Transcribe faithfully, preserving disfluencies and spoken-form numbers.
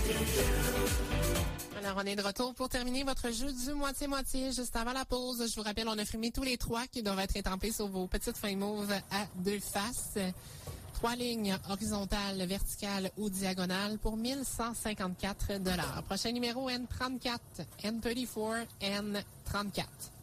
Alors, on est de retour pour terminer votre jeu du moitié-moitié. Juste avant la pause, je vous rappelle, on a frimé tous les trois qui doivent être étampés sur vos petites fins mauves à deux faces. Trois lignes horizontales, verticales ou diagonales pour mille cent cinquante-quatre dollars. Prochain numéro, N trente-quatre, N trente-quatre, N trente-quatre.